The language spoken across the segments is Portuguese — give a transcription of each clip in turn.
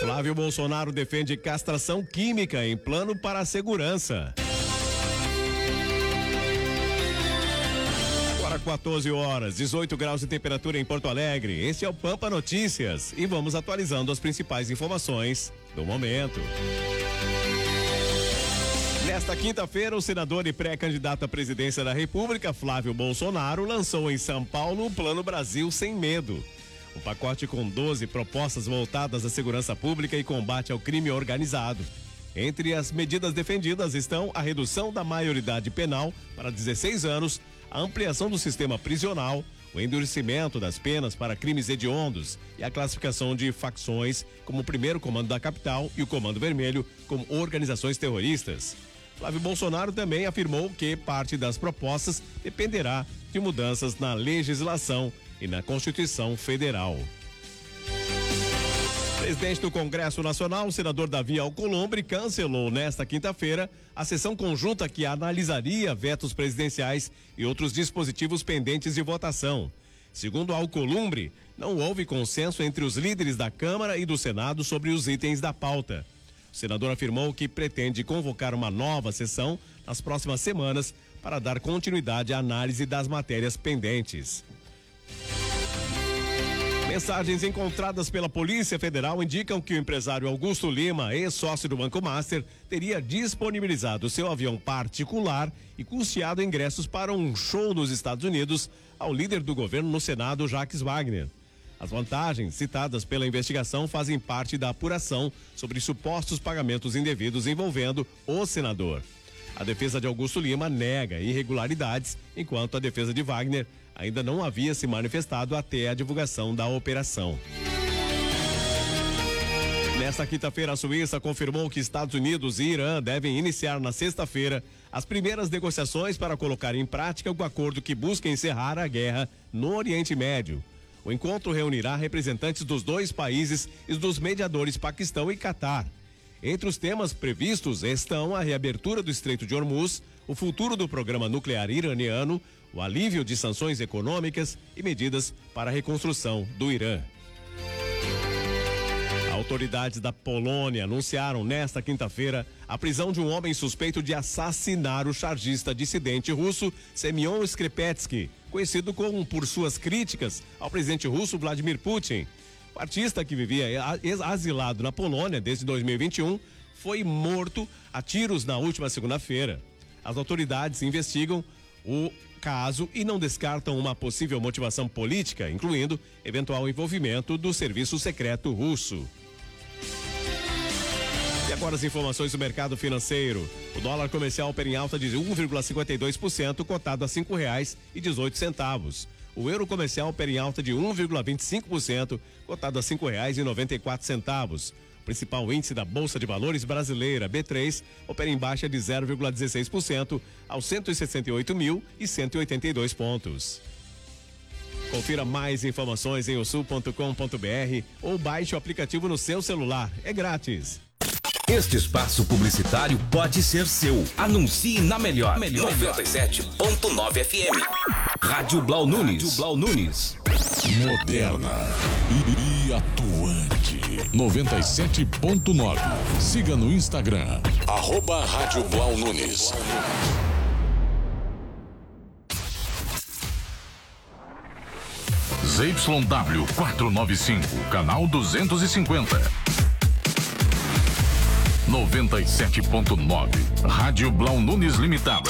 Flávio Bolsonaro defende castração química em plano para a segurança. Agora 14 horas, 18 graus de temperatura em Porto Alegre. Esse é o Pampa Notícias e vamos atualizando as principais informações do momento. Nesta quinta-feira, o senador e pré-candidato à presidência da República, Flávio Bolsonaro, lançou em São Paulo o Plano Brasil Sem Medo. Um pacote com 12 propostas voltadas à segurança pública e combate ao crime organizado. Entre as medidas defendidas estão a redução da maioridade penal para 16 anos, a ampliação do sistema prisional, o endurecimento das penas para crimes hediondos e a classificação de facções como o Primeiro Comando da Capital e o Comando Vermelho como organizações terroristas. Flávio Bolsonaro também afirmou que parte das propostas dependerá de mudanças na legislação e na Constituição Federal. Presidente do Congresso Nacional, o senador Davi Alcolumbre, cancelou nesta quinta-feira a sessão conjunta que analisaria vetos presidenciais e outros dispositivos pendentes de votação. Segundo Alcolumbre, não houve consenso entre os líderes da Câmara e do Senado sobre os itens da pauta. O senador afirmou que pretende convocar uma nova sessão nas próximas semanas para dar continuidade à análise das matérias pendentes. Mensagens encontradas pela Polícia Federal indicam que o empresário Augusto Lima, ex-sócio do Banco Master, teria disponibilizado seu avião particular e custeado ingressos para um show nos Estados Unidos ao líder do governo no Senado, Jacques Wagner. As vantagens citadas pela investigação fazem parte da apuração sobre supostos pagamentos indevidos envolvendo o senador. A defesa de Augusto Lima nega irregularidades, enquanto a defesa de Wagner ainda não havia se manifestado até a divulgação da operação. Nesta quinta-feira, a Suíça confirmou que Estados Unidos e Irã devem iniciar na sexta-feira as primeiras negociações para colocar em prática o acordo que busca encerrar a guerra no Oriente Médio. O encontro reunirá representantes dos dois países e dos mediadores Paquistão e Catar. Entre os temas previstos estão a reabertura do Estreito de Hormuz, o futuro do programa nuclear iraniano, o alívio de sanções econômicas e medidas para a reconstrução do Irã. Autoridades da Polônia anunciaram nesta quinta-feira a prisão de um homem suspeito de assassinar o chargista dissidente russo Semyon Skripetsky, conhecido por suas críticas ao presidente russo Vladimir Putin. O artista, que vivia asilado na Polônia desde 2021, foi morto a tiros na última segunda-feira. As autoridades investigam o caso e não descartam uma possível motivação política, incluindo eventual envolvimento do serviço secreto russo. E agora as informações do mercado financeiro. O dólar comercial opera em alta de 1,52%, cotado a R$5,18. O euro comercial opera em alta de 1,25%, cotado a R$5,94. O principal índice da Bolsa de Valores brasileira, B3, opera em baixa de 0,16% aos 168.182 pontos. Confira mais informações em osul.com.br ou baixe o aplicativo no seu celular. É grátis. Este espaço publicitário pode ser seu. Anuncie na melhor. 97.9 FM. Rádio Blau Nunes. Moderna e atuante. 97.9. Siga no Instagram. @Rádio Blau Nunes. ZYW 495, canal 250. 97.9, Rádio Blau Nunes Limitada.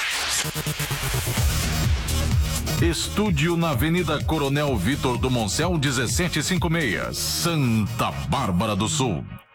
Estúdio na Avenida Coronel Vitor do Moncel 1756, Santa Bárbara do Sul.